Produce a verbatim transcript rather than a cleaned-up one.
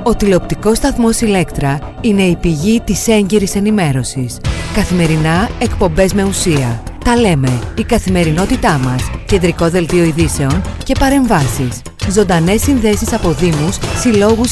Ο τηλεοπτικός σταθμός Ηλέκτρα είναι η πηγή της έγκυρης ενημέρωσης. Καθημερινά εκπομπές με ουσία. Τα λέμε, η καθημερινότητά μας, κεντρικό δελτίο ειδήσεων και παρεμβάσεις. Ζωντανές συνδέσεις από δήμους, συλλόγους